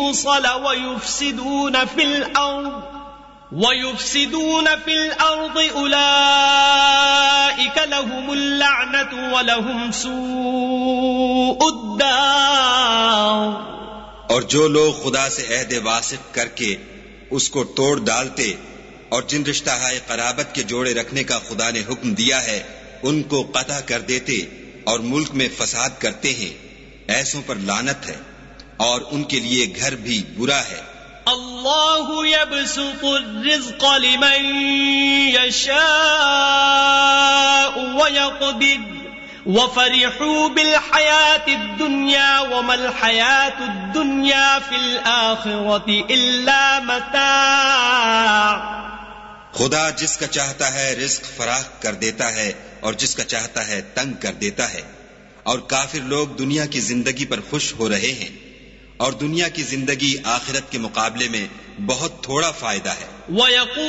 الْمُوصَلَ وَيُفْسِدُونَ فِي الْأَرْضِ أُولَئِكَ لَهُمُ اللَّعْنَةُ وَلَهُمْ سُوءُ الدَّارِ۔ اور جو لوگ خدا سے عہد واثق کر کے اس کو توڑ ڈالتے اور جن رشتہ ہائے قرابت کے جوڑے رکھنے کا خدا نے حکم دیا ہے ان کو قطع کر دیتے اور ملک میں فساد کرتے ہیں، ایسوں پر لعنت ہے اور ان کے لیے گھر بھی برا ہے۔ اللہ یبسط الرزق لمن یشاء ویقدر وفرحوا بالحیاة الدنیا وما الحیاة الدنیا فی الآخرة الا متاع۔ خدا جس کا چاہتا ہے رزق فراخ کر دیتا ہے اور جس کا چاہتا ہے تنگ کر دیتا ہے، اور کافر لوگ دنیا کی زندگی پر خوش ہو رہے ہیں، اور دنیا کی زندگی آخرت کے مقابلے میں بہت تھوڑا فائدہ ہے۔